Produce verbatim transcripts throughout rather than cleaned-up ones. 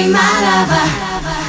be my lover.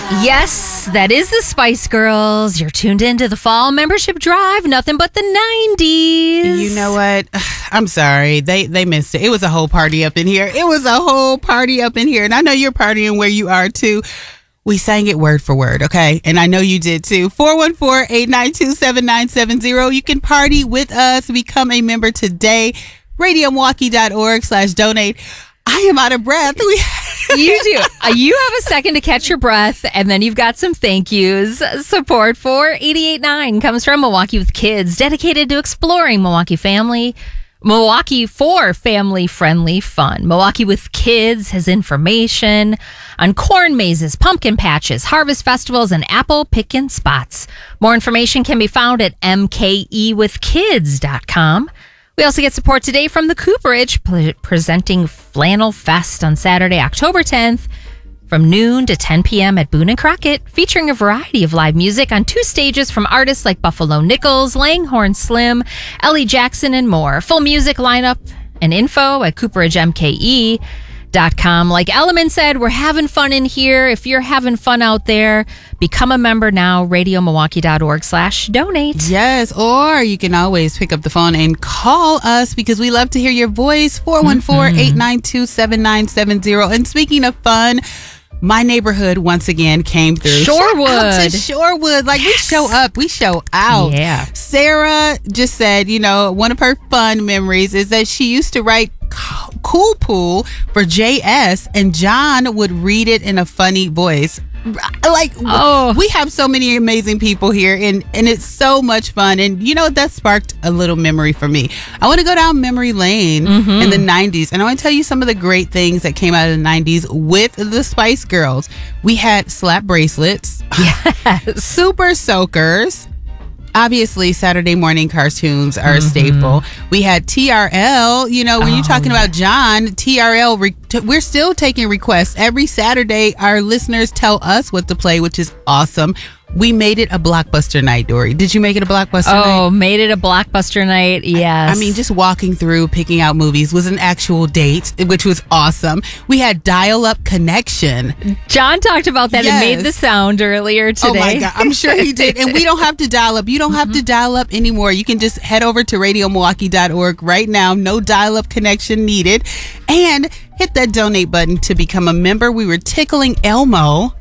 Yes, that is the Spice Girls. You're tuned into the fall membership drive. Nothing but the nineties. You know what? I'm sorry. They they missed it. It was a whole party up in here. It was a whole party up in here. And I know you're partying where you are too. We sang it word for word, okay? And I know you did too. four one four, eight nine two, seven nine seven zero. You can party with us. Become a member today. radio milwaukee dot org slash donate. I am out of breath. We You do. Uh, you have a second to catch your breath, and then you've got some thank yous. Support for eighty-eight point nine comes from Milwaukee with Kids, dedicated to exploring Milwaukee family. Milwaukee for family-friendly fun. Milwaukee with Kids has information on corn mazes, pumpkin patches, harvest festivals, and apple picking spots. More information can be found at m k e with kids dot com. We also get support today from the Cooperage, pre- presenting Flannel Fest on Saturday, October tenth, from noon to ten p.m. at Boone and Crockett, featuring a variety of live music on two stages from artists like Buffalo Nichols, Langhorne Slim, Ellie Jackson, and more. Full music lineup and info at cooperage m k e dot com. Like Element said, we're having fun in here. If you're having fun out there, become a member now, radio milwaukee dot org slash donate. Yes, or you can always pick up the phone and call us because we love to hear your voice. four one four, eight nine two, seven nine seven zero. And speaking of fun, my neighborhood once again came through. Shorewood. Shout out to Shorewood. Like, yes. We show up, we show out. Yeah. Sarah just said, you know, one of her fun memories is that she used to write Cool Pool for J S, and John would read it in a funny voice. Like, oh. We have so many amazing people here, and, and it's so much fun. And, you know, that sparked a little memory for me. I want to go down memory lane mm-hmm. in the nineties, and I want to tell you some of the great things that came out of the nineties with the Spice Girls. We had slap bracelets, yes. super soakers. Obviously, Saturday morning cartoons are a mm-hmm. staple. We had T R L. You know, when oh, you're talking yeah. about John, T R L, re- t- we're still taking requests. Every Saturday, our listeners tell us what to play, which is awesome. We made it a blockbuster night, Dory. Did you make it a blockbuster oh, night? Oh, made it a blockbuster night, yes. I, I mean, just walking through, picking out movies was an actual date, which was awesome. We had dial-up connection. John talked about that yes. and made the sound earlier today. Oh, my God. I'm sure he did. And we don't have to dial up. You don't have mm-hmm. to dial up anymore. You can just head over to radio milwaukee dot org right now. No dial-up connection needed. And hit that donate button to become a member. We were tickling Elmo.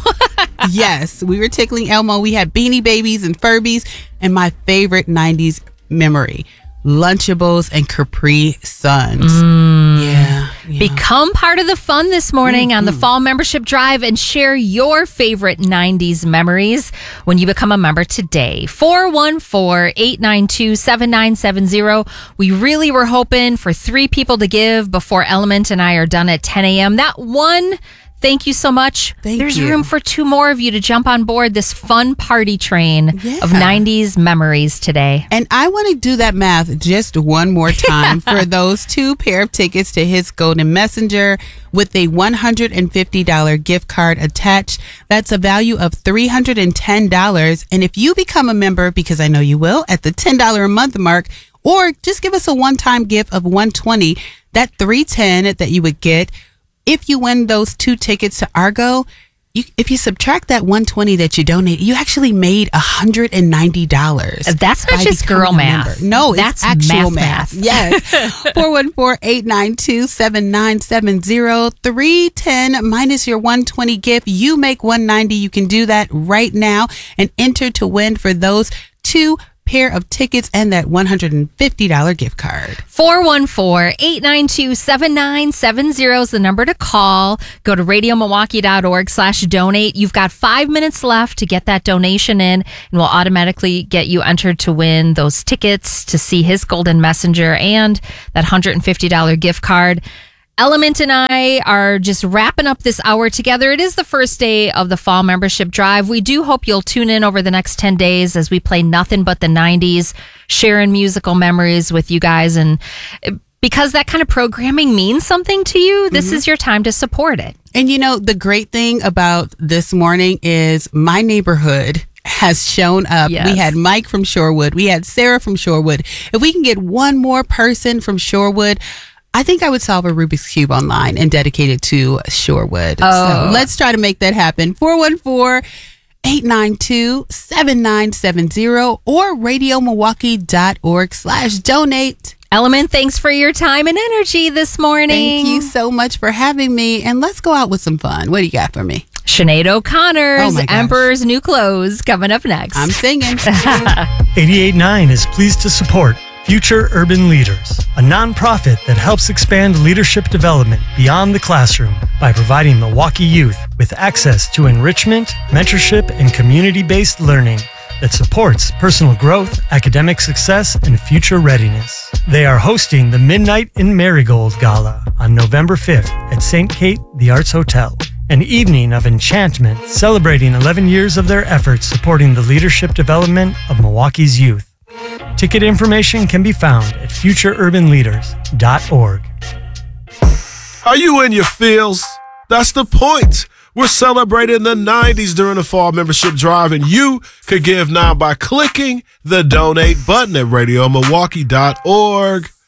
Yes, we were tickling Elmo. We had Beanie Babies and Furbies, and my favorite nineties memory, Lunchables and Capri Suns. Mm. Yeah, yeah. Become part of the fun this morning mm-hmm. on the Fall Membership Drive and share your favorite nineties memories when you become a member today. four one four, eight nine two, seven nine seven zero. We really were hoping for three people to give before Element and I are done at ten a.m. That one... Thank you so much. Thank There's you. room for two more of you to jump on board this fun party train yeah. of nineties memories today. And I want to do that math just one more time for those two pair of tickets to his Golden Messenger with a one hundred fifty dollars gift card attached. That's a value of three hundred ten dollars. And if you become a member, because I know you will, at the ten dollars a month mark, or just give us a one-time gift of one hundred twenty dollars, that three hundred ten dollars that you would get, if you win those two tickets to Argo, you, if you subtract that one hundred twenty dollars that you donate, you actually made one hundred ninety dollars. That's not just girl math. No, that's it's actual math. math. Yes. four one four, eight nine two, seven nine seven zero. three ten minus your one hundred twenty gift. You make one hundred ninety. You can do that right now and enter to win for those two pair of tickets and that one hundred fifty dollars gift card. four one four, eight nine two, seven nine seven zero is the number to call. Go to radio milwaukee dot org slash donate. You've got five minutes left to get that donation in, and we'll automatically get you entered to win those tickets to see his Golden Messenger and that one hundred fifty dollars gift card. Element and I are just wrapping up this hour together. It is the first day of the Fall Membership Drive. We do hope you'll tune in over the next ten days as we play nothing but the nineties, sharing musical memories with you guys. And because that kind of programming means something to you, this mm-hmm. is your time to support it. And you know, the great thing about this morning is my neighborhood has shown up. Yes. We had Mike from Shorewood. We had Sarah from Shorewood. If we can get one more person from Shorewood, I think I would solve a Rubik's Cube online and dedicate it to Shorewood. Oh. So let's try to make that happen. four one four, eight nine two, seven nine seven zero or radiomilwaukee.org slash donate. Element, thanks for your time and energy this morning. Thank you so much for having me. And let's go out with some fun. What do you got for me? Sinead O'Connor's Oh my gosh. Emperor's New Clothes coming up next. I'm singing. eighty-eight point nine is pleased to support Future Urban Leaders, a nonprofit that helps expand leadership development beyond the classroom by providing Milwaukee youth with access to enrichment, mentorship, and community-based learning that supports personal growth, academic success, and future readiness. They are hosting the Midnight in Marigold Gala on November fifth at Saint Kate The Arts Hotel, an evening of enchantment celebrating eleven years of their efforts supporting the leadership development of Milwaukee's youth. Ticket information can be found at future urban leaders dot org. Are you in your feels? That's the point. We're celebrating the nineties during the fall membership drive, and you could give now by clicking the donate button at radio milwaukee dot org.